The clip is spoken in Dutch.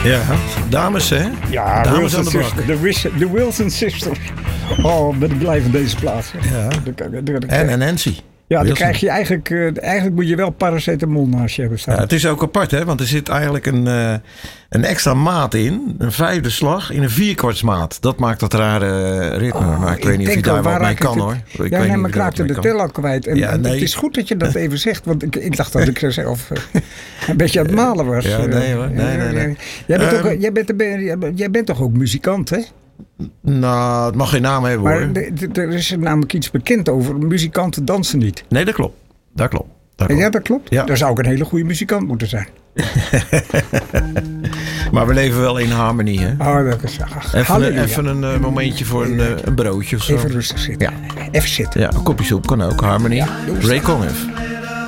Ja, dames hè? Ja, dames aan Wilson de bak. de Wilson Sisters. Oh, ben ik blij van deze plaats. Ja. En Nancy. Ja, dan Wilson. krijg je eigenlijk moet je wel paracetamol naast je hebben staan. Ja, het is ook apart, hè? Want er zit eigenlijk een extra maat in. Een 5e slag in een 4-kwartsmaat. Dat maakt dat rare ritme. Maar ik weet niet of je daar wat mee kan, hoor. Maar ik raakte de tel al kwijt. En het is goed dat je dat even zegt. Want ik dacht dat ik zelf een beetje aan het malen was. Ja, nee hoor. Nee. Jij bent toch ook muzikant, hè? Nou, het mag geen naam hebben, Maar hoor. er is namelijk iets bekend over. Muzikanten dansen niet. Nee, dat klopt. Dat klopt. Ja, dat klopt. Ja. Dan zou ik een hele goede muzikant moeten zijn. Maar we leven wel in harmonie, hè? Oh, dat is... Even een momentje voor een broodje of zo. Even rustig zitten. Ja. Even zitten. Ja, een kopje soep kan ook. Harmony. Ja, doe eens. Ray Conniff.